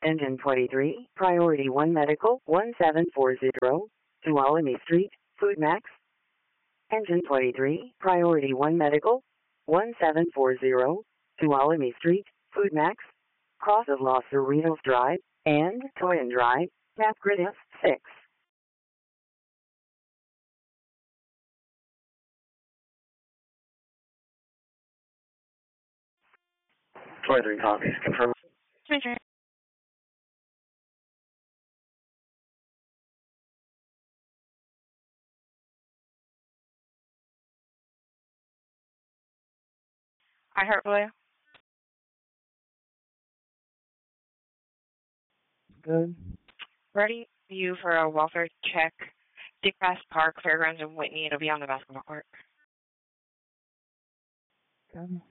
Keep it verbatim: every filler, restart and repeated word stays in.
Engine twenty-three, Priority one Medical, one seven four zero, Tuolumne Street, Food Max. Engine twenty-three, Priority one Medical, one seven four zero, Tuolumne Street, Food Max. Cross of Los Cerritos Drive, and Toyon Drive, Napgrid F six. twenty-three copies, confirm. I heart Blue. Good. Ready you for a welfare check. Seacrest Park, Fairgrounds, and Whitney. It'll be on the basketball court. Good.